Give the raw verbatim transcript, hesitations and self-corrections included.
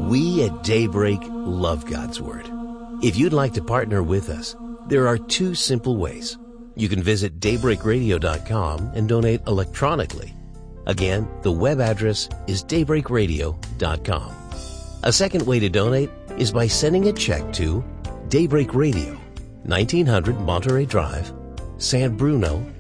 We at Daybreak love God's Word. If you'd like to partner with us, there are two simple ways. You can visit daybreak radio dot com and donate electronically. Again, the web address is daybreak radio dot com. A second way to donate is by sending a check to Daybreak Radio, nineteen hundred Monterey Drive, San Bruno,